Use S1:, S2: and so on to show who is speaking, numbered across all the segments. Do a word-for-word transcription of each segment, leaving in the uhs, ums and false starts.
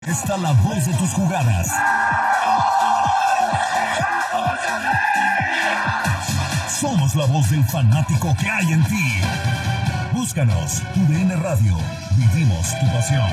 S1: Está la voz de tus jugadas. Somos la voz del fanático que hay en ti. Búscanos, U D N Radio. Vivimos tu pasión.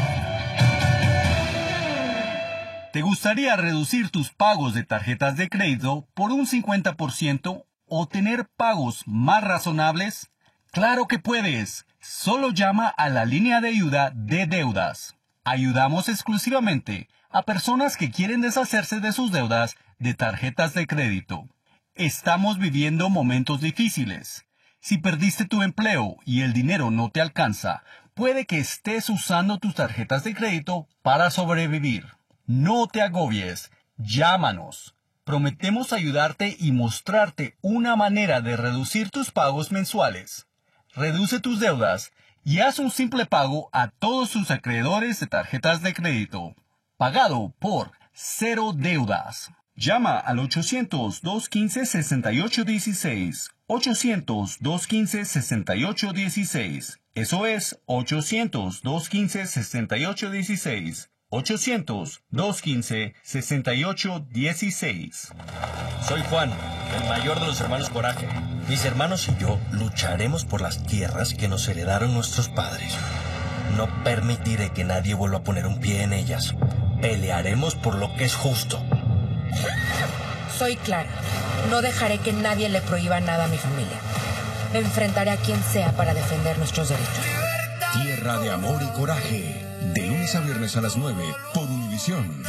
S2: ¿Te gustaría reducir tus pagos de tarjetas de crédito por un cincuenta por ciento o tener pagos más razonables? ¡Claro que puedes! Solo llama a la línea de ayuda de deudas. Ayudamos exclusivamente a personas que quieren deshacerse de sus deudas de tarjetas de crédito. Estamos viviendo momentos difíciles. Si perdiste tu empleo y el dinero no te alcanza, puede que estés usando tus tarjetas de crédito para sobrevivir. No te agobies. Llámanos. Prometemos ayudarte y mostrarte una manera de reducir tus pagos mensuales. Reduce tus deudas y haz un simple pago a todos sus acreedores de tarjetas de crédito. Pagado por Cero Deudas. Llama al ochocientos, dos quince, sesenta y ocho dieciséis. ochocientos, dos quince, sesenta y ocho dieciséis. Eso es ochocientos, dos quince, sesenta y ocho dieciséis. ochocientos, dos quince, sesenta y ocho dieciséis.
S3: Soy Juan, el mayor de los hermanos Coraje. Mis hermanos y yo lucharemos por las tierras que nos heredaron nuestros padres. No permitiré que nadie vuelva a poner un pie en ellas. Pelearemos por lo que es justo.
S4: Soy Clara. No dejaré que nadie le prohíba nada a mi familia. Me enfrentaré a quien sea para defender nuestros derechos.
S5: Tierra de amor y coraje. De lunes a viernes a las nueve por Univisión.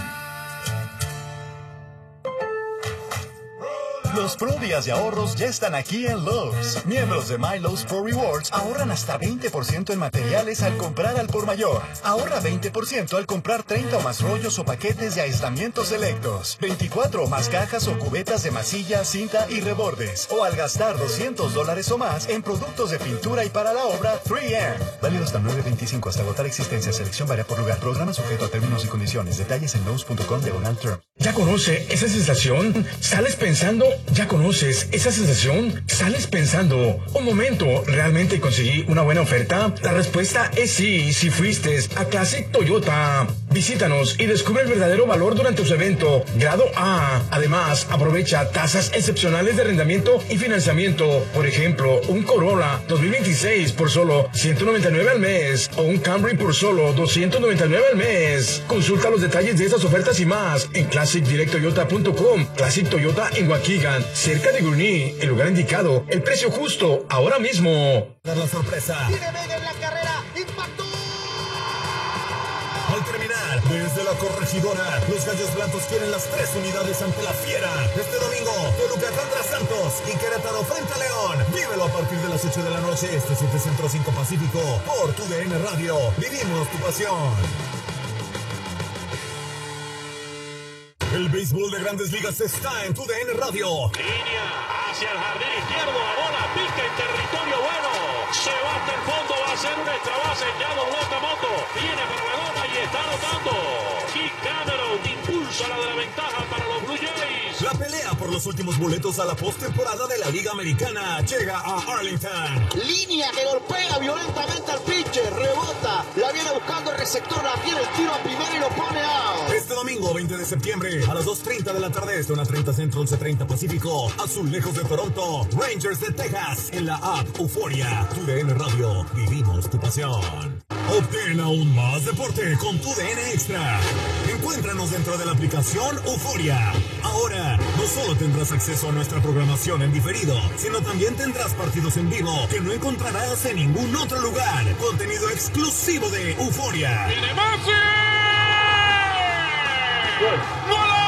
S6: Los Pro Días de ahorros ya están aquí en Lowe's. Miembros de My Lowe's Pro Rewards ahorran hasta veinte por ciento en materiales al comprar al por mayor. Ahorra veinte por ciento al comprar treinta o más rollos o paquetes de aislamientos selectos, veinticuatro o más cajas o cubetas de masilla, cinta y rebordes, o al gastar doscientos dólares o más en productos de pintura y para la obra tres eme. Válido hasta nueve veinticinco hasta agotar existencia. Selección varía por lugar. Programa sujeto a términos y condiciones. Detalles en lowes punto com diagonal term.
S7: ¿Ya conoce esa sensación? ¿Sales pensando? ¿Ya conoces esa sensación? ¿Sales pensando, un momento, realmente conseguí una buena oferta? La respuesta es sí, si fuiste a Classic Toyota. Visítanos y descubre el verdadero valor durante su evento Grado A. Además, aprovecha tasas excepcionales de arrendamiento y financiamiento. Por ejemplo, un Corolla dos mil veintiséis por solo ciento noventa y nueve al mes o un Camry por solo doscientos noventa y nueve al mes. Consulta los detalles de estas ofertas y más en classic direct toyota punto com. Classic Toyota en Waukegan, cerca de Gurnee, el lugar indicado, el precio justo, ahora mismo.
S8: Dar la sorpresa.
S9: Tiene Vega en la carrera, impactó.
S8: Al terminar, desde la corregidora, los Gallos Blancos quieren las tres unidades ante la Fiera. Este domingo, Toluca contra Santos y Querétaro frente a León. Vívelo a partir de las ocho de la noche, este siete Centro cinco Pacífico, por tu D N Radio. Vivimos tu pasión. El béisbol de Grandes Ligas está en tu D N Radio.
S10: Línea hacia el jardín izquierdo, la bola pica en territorio bueno. Se va hasta el fondo, va a ser una extra base. Ya dobló Okamoto, viene para la goma y está anotando. Keith Cameron impulsa la de la ventaja para los Blue Jays.
S8: La pelea por los últimos boletos a la postemporada de la Liga Americana llega a Arlington.
S9: Línea que golpea violentamente al pitcher, rebota, la viene buscando el receptor, la tiene el tiro a primera y lo pone out.
S8: Este domingo veinte de septiembre a las dos treinta de la tarde, este una treinta Centro, once treinta Pacífico, Azulejos de Toronto, Rangers de Texas, en la app Euforia. Tu D N Radio, vivimos tu pasión. Obtén aún más deporte con tu D N Extra. Encuéntranos dentro de la aplicación Euforia. Ahora, no solo tendrás acceso a nuestra programación en diferido, sino también tendrás partidos en vivo que no encontrarás en ningún otro lugar. Contenido exclusivo de Euforia.
S10: ¡Golazo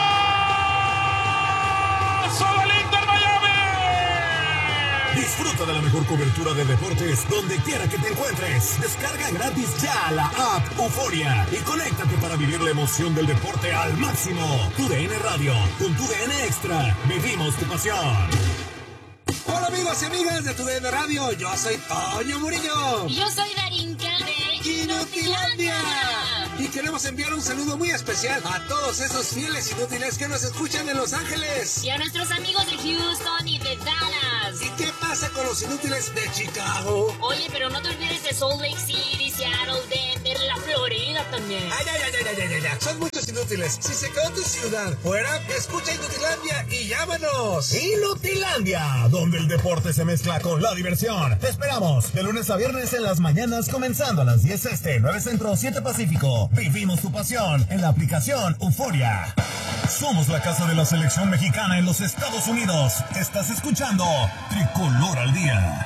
S10: del Inter Miami!
S8: Disfruta de la mejor cobertura de deportes donde quiera que te encuentres. Descarga gratis ya la app Euforia y conéctate para vivir la emoción del deporte al máximo. Tu D N Radio, con tu D N Extra, vivimos tu pasión.
S11: Hola amigos y amigas de tu D N Radio, yo soy Toño Murillo.
S12: Y yo soy Darinka de
S11: Inutilandia. Y queremos enviar un saludo muy especial a todos esos fieles inútiles que nos escuchan en Los Ángeles.
S12: Y a nuestros amigos de Houston y de Dallas.
S11: ¿Y qué pasa con los inútiles de Chicago?
S12: Oye, pero no te olvides de Salt Lake City, Seattle, Denver, en la Florida también.
S11: Ay, ay, ay, ay, ay, ay, ay, son muchos inútiles. Si se quedó tu ciudad fuera, escucha Inutilandia y llámanos.
S8: Inutilandia, donde el deporte se mezcla con la diversión. Te esperamos de lunes a viernes en las mañanas, comenzando a las diez este, nueve centro, siete pacífico. Vivimos tu pasión en la aplicación Euforia. Somos la casa de la selección mexicana en los Estados Unidos. Estás escuchando Tricolor al Día.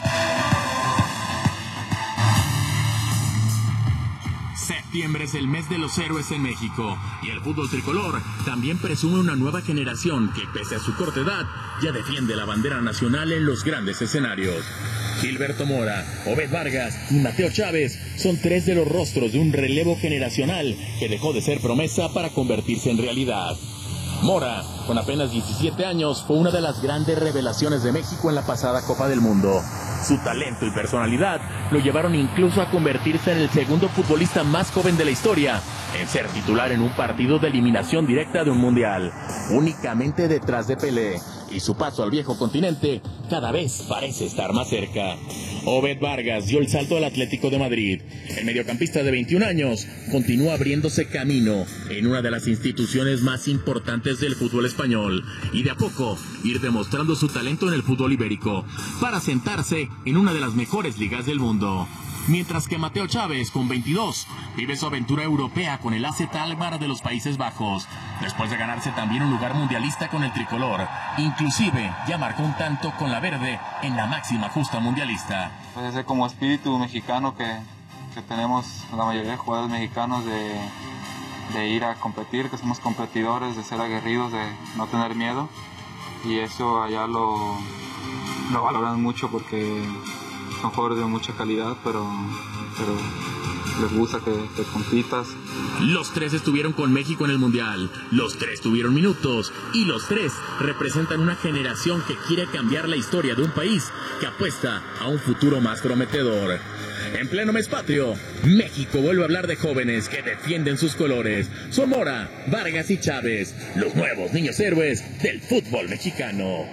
S13: Septiembre es el mes de los héroes en México y el fútbol tricolor también presume una nueva generación que, pese a su corta edad, ya defiende la bandera nacional en los grandes escenarios. Gilberto Mora, Obed Vargas y Mateo Chávez son tres de los rostros de un relevo generacional que dejó de ser promesa para convertirse en realidad. Mora, con apenas diecisiete años, fue una de las grandes revelaciones de México en la pasada Copa del Mundo. Su talento y personalidad lo llevaron incluso a convertirse en el segundo futbolista más joven de la historia en ser titular en un partido de eliminación directa de un mundial, únicamente detrás de Pelé, y su paso al viejo continente cada vez parece estar más cerca. Obed Vargas dio el salto al Atlético de Madrid. El mediocampista de veintiún años continúa abriéndose camino en una de las instituciones más importantes del fútbol español y de a poco ir demostrando su talento en el fútbol ibérico para sentarse en una de las mejores ligas del mundo. Mientras que Mateo Chávez, con veintidós, vive su aventura europea con el A Z Alkmaar de los Países Bajos, después de ganarse también un lugar mundialista con el tricolor. Inclusive ya marcó un tanto con la verde en la máxima justa mundialista.
S14: Pues ese como espíritu mexicano que, que tenemos la mayoría de jugadores mexicanos de, de ir a competir, que somos competidores, de ser aguerridos, de no tener miedo, y eso allá lo, lo valoran mucho porque son jugadores de mucha calidad, pero, pero les gusta que, que compitas.
S13: Los tres estuvieron con México en el Mundial, los tres tuvieron minutos y los tres representan una generación que quiere cambiar la historia de un país que apuesta a un futuro más prometedor. En pleno mes patrio, México vuelve a hablar de jóvenes que defienden sus colores. Son Mora, Vargas y Chávez, los nuevos niños héroes del fútbol mexicano.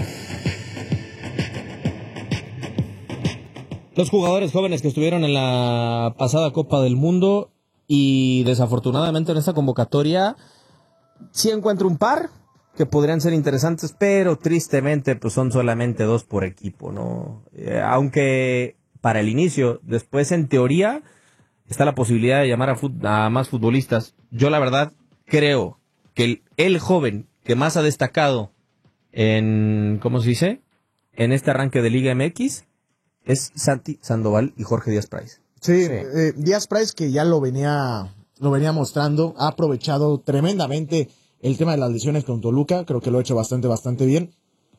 S15: Los jugadores jóvenes que estuvieron en la pasada Copa del Mundo y desafortunadamente en esta convocatoria sí encuentro un par que podrían ser interesantes, pero tristemente pues son solamente dos por equipo, ¿no? Eh, aunque para el inicio, después en teoría está la posibilidad de llamar a, fut- a más futbolistas. Yo la verdad creo que el, el joven que más ha destacado en, ¿cómo se dice? En este arranque de Liga M X es Santi Sandoval y Jorge Díaz Price.
S16: Sí, sí. Eh, Díaz Price, que ya lo venía, lo venía mostrando, ha aprovechado tremendamente el tema de las lesiones con Toluca, creo que lo ha hecho bastante, bastante bien.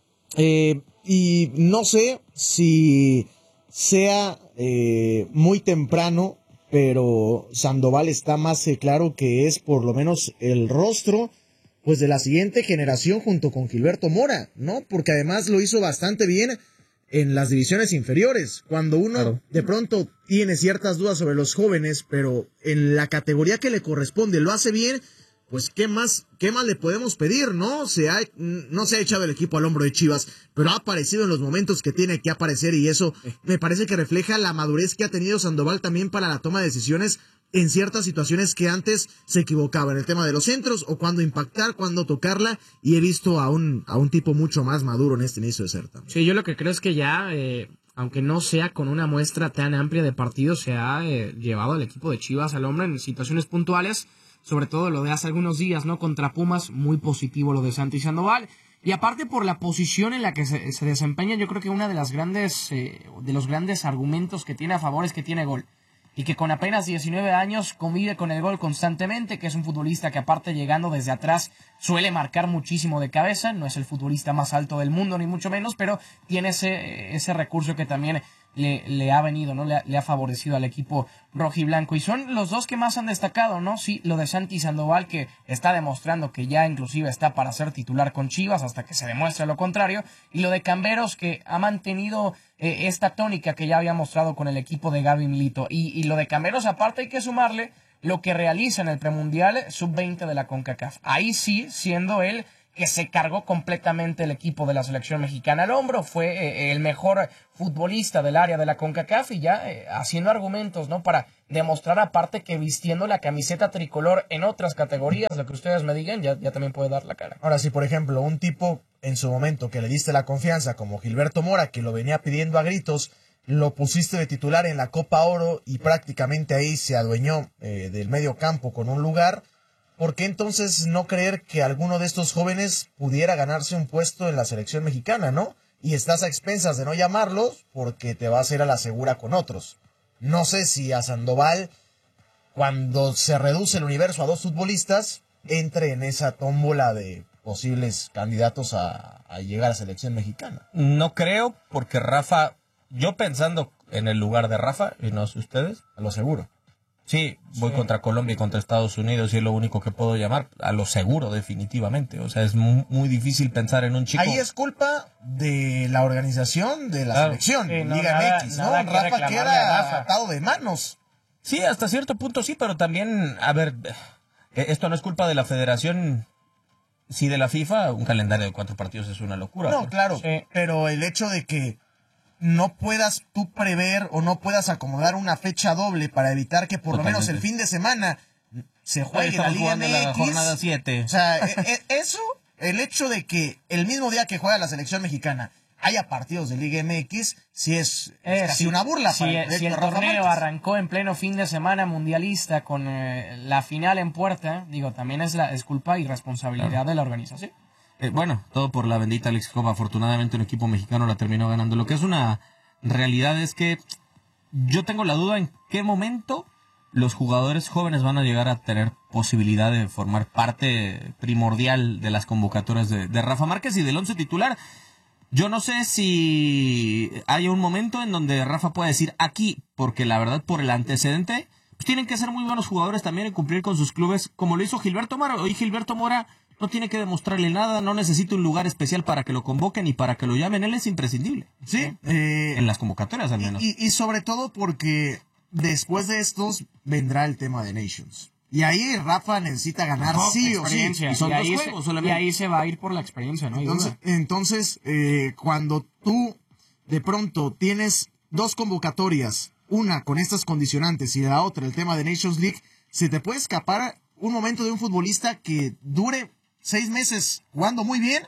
S16: Eh, y no sé si sea eh, muy temprano, pero Sandoval está más eh, claro que es por lo menos el rostro pues de la siguiente generación junto con Gilberto Mora, ¿no? Porque además lo hizo bastante bien en las divisiones inferiores, cuando uno claro. de pronto tiene ciertas dudas sobre los jóvenes, pero en la categoría que le corresponde lo hace bien, pues qué más, qué más le podemos pedir, ¿no? Se ha, no se ha echado el equipo al hombro de Chivas, pero ha aparecido en los momentos que tiene que aparecer y eso me parece que refleja la madurez que ha tenido Sandoval también para la toma de decisiones en ciertas situaciones que antes se equivocaba, en el tema de los centros o cuándo impactar, cuándo tocarla, y he visto a un, a un tipo mucho más maduro en este inicio de certamen.
S17: Sí, yo lo que creo es que ya, eh, aunque no sea con una muestra tan amplia de partidos, se ha eh, llevado al equipo de Chivas al hombro en situaciones puntuales, sobre todo lo de hace algunos días, ¿no? Contra Pumas, muy positivo lo de Santi Sandoval. Y aparte por la posición en la que se, se desempeña, yo creo que una de las grandes, eh, de los grandes argumentos que tiene a favor es que tiene gol. Y que con apenas diecinueve años convive con el gol constantemente, que es un futbolista que aparte llegando desde atrás suele marcar muchísimo de cabeza, no es el futbolista más alto del mundo ni mucho menos, pero tiene ese, ese recurso que también le, le ha venido, ¿no? Le ha, le ha favorecido al equipo rojiblanco, y son los dos que más han destacado, ¿no? Sí, lo de Santi Sandoval, que está demostrando que ya inclusive está para ser titular con Chivas hasta que se demuestre lo contrario, y lo de Camberos, que ha mantenido eh, esta tónica que ya había mostrado con el equipo de Gaby Milito, y, y lo de Camberos aparte hay que sumarle lo que realiza en el premundial sub veinte de la CONCACAF, ahí sí siendo él que se cargó completamente el equipo de la selección mexicana al hombro, fue eh, el mejor futbolista del área de la CONCACAF y ya eh, haciendo argumentos, ¿no? Para demostrar aparte que vistiendo la camiseta tricolor en otras categorías, lo que ustedes me digan, ya, ya también puede dar la cara.
S16: Ahora, si por ejemplo un tipo en su momento que le diste la confianza como Gilberto Mora, que lo venía pidiendo a gritos, lo pusiste de titular en la Copa Oro y prácticamente ahí se adueñó eh, del medio campo con un lugar, ¿por qué entonces no creer que alguno de estos jóvenes pudiera ganarse un puesto en la selección mexicana, no? Y estás a expensas de no llamarlos porque te vas a ir a la segura con otros. No sé si a Sandoval, cuando se reduce el universo a dos futbolistas, entre en esa tómbola de posibles candidatos a, a llegar a selección mexicana.
S15: No creo, porque Rafa, yo pensando en el lugar de Rafa, y no sé ustedes,
S16: a lo seguro.
S15: Sí, voy sí. contra Colombia y contra Estados Unidos y es lo único que puedo llamar a lo seguro definitivamente. O sea, es muy, muy difícil pensar en un chico.
S16: Ahí es culpa de la organización de la claro. selección, sí, no, Liga nada, M X, ¿no? Rafa queda atado de manos.
S15: Sí, hasta cierto punto sí, pero también, a ver, esto no es culpa de la federación, sí de la FIFA, un calendario de cuatro partidos es una locura.
S16: No, claro, sí. pero el hecho de que no puedas tú prever o no puedas acomodar una fecha doble para evitar que por Totalmente. lo menos el fin de semana se juegue la Liga M X.
S15: La jornada siete.
S16: O sea, eso, el hecho de que el mismo día que juega la selección mexicana haya partidos de Liga M X, sí es, es eh, casi sí, una burla.
S17: Sí, para el, si el torneo arrancó en pleno fin de semana mundialista con eh, la final en puerta, digo, también es, la, es culpa y responsabilidad claro. de la organización.
S15: Eh, bueno, todo por la bendita Leagues Cup. Afortunadamente un equipo mexicano la terminó ganando. Lo que es una realidad es que yo tengo la duda en qué momento los jugadores jóvenes van a llegar a tener posibilidad de formar parte primordial de las convocatorias de, de Rafa Márquez y del once titular. Yo no sé si hay un momento en donde Rafa pueda decir aquí, porque la verdad por el antecedente, pues tienen que ser muy buenos jugadores también en cumplir con sus clubes, como lo hizo Gilberto Mora. Hoy Gilberto Mora no tiene que demostrarle nada, no necesita un lugar especial para que lo convoquen y para que lo llamen. Él es imprescindible.
S16: Sí. Eh,
S15: en las convocatorias al menos.
S16: Y, y sobre todo porque después de estos vendrá el tema de Nations. Y ahí Rafa necesita ganar no, sí o sí.
S17: Y, son y, dos ahí juegos, se, y ahí se va a ir por la experiencia, ¿no?
S16: Entonces, entonces eh, cuando tú de pronto tienes dos convocatorias, una con estas condicionantes y la otra el tema de Nations League, se te puede escapar un momento de un futbolista que dure seis meses jugando muy bien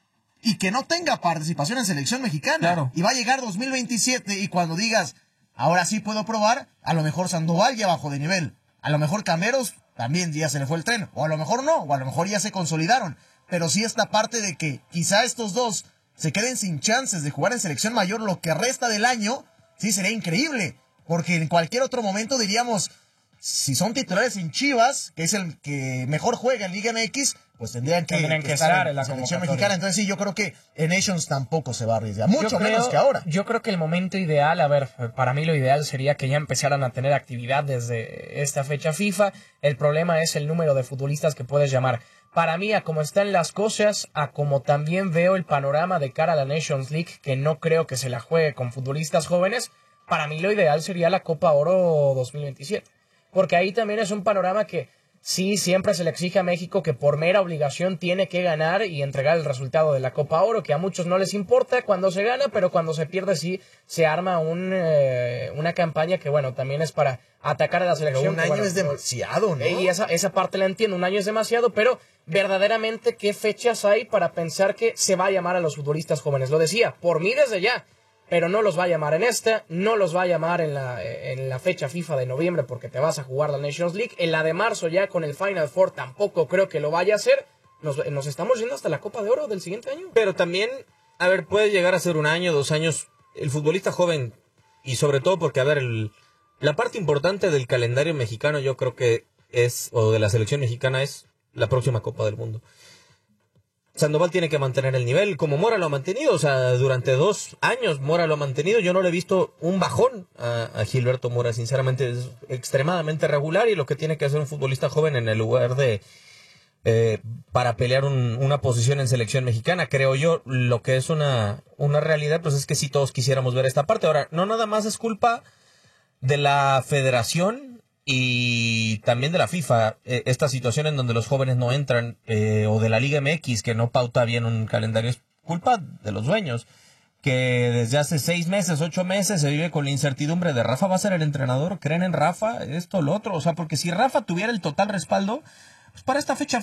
S16: y que no tenga participación en selección mexicana.
S15: Claro.
S16: Y va a llegar dos mil veintisiete y cuando digas, ahora sí puedo probar, a lo mejor Sandoval ya bajó de nivel. A lo mejor Cameros también ya se le fue el tren. O a lo mejor no, o a lo mejor ya se consolidaron. Pero sí esta parte de que quizá estos dos se queden sin chances de jugar en selección mayor lo que resta del año, sí sería increíble. Porque en cualquier otro momento diríamos, si son titulares en Chivas, que es el que mejor juega en Liga M X, pues tendrían que,
S17: tendrían
S16: que
S17: que
S16: estar,
S17: estar
S16: en,
S17: en la
S16: selección mexicana. Entonces sí, yo creo que en Nations tampoco se va a arriesgar, mucho
S17: yo creo,
S16: menos que ahora.
S17: Yo creo que el momento ideal, a ver, para mí lo ideal sería que ya empezaran a tener actividad desde esta fecha FIFA. El problema es el número de futbolistas que puedes llamar. Para mí, a como están las cosas, a como también veo el panorama de cara a la Nations League, que no creo que se la juegue con futbolistas jóvenes, para mí lo ideal sería la Copa Oro dos mil veintisiete. Porque ahí también es un panorama que sí, siempre se le exige a México que por mera obligación tiene que ganar y entregar el resultado de la Copa Oro, que a muchos no les importa cuando se gana, pero cuando se pierde sí se arma un, eh, una campaña que, bueno, también es para atacar a la selección.
S16: Pero un año
S17: que, bueno,
S16: es demasiado, ¿no?
S17: Y esa, esa parte la entiendo, un año es demasiado, pero verdaderamente, ¿qué fechas hay para pensar que se va a llamar a los futbolistas jóvenes? Lo decía, por mí desde ya. Pero no los va a llamar en esta, no los va a llamar en la, en la fecha FIFA de noviembre porque te vas a jugar la Nations League. En la de marzo ya con el Final Four tampoco creo que lo vaya a hacer. Nos, nos estamos yendo hasta la Copa de Oro del siguiente año.
S18: Pero también, a ver, puede llegar a ser un año, dos años. El futbolista joven, y sobre todo porque, a ver, el, la parte importante del calendario mexicano yo creo que es, o de la selección mexicana es la próxima Copa del Mundo. Sandoval tiene que mantener el nivel, como Mora lo ha mantenido, o sea, durante dos años Mora lo ha mantenido. Yo no le he visto un bajón a, a Gilberto Mora, sinceramente es extremadamente regular, y lo que tiene que hacer un futbolista joven en el lugar de eh, para pelear un, una posición en selección mexicana, creo yo, lo que es una, una realidad, pues es que sí todos quisiéramos ver esta parte. Ahora, no nada más es culpa de la federación y también de la FIFA, eh, esta situación en donde los jóvenes no entran, eh, o de la Liga M X que no pauta bien un calendario, es culpa de los dueños, que desde hace seis meses, ocho meses se vive con la incertidumbre de Rafa va a ser el entrenador, creen en Rafa, esto, lo otro, o sea, porque si Rafa tuviera el total respaldo, pues para esta fecha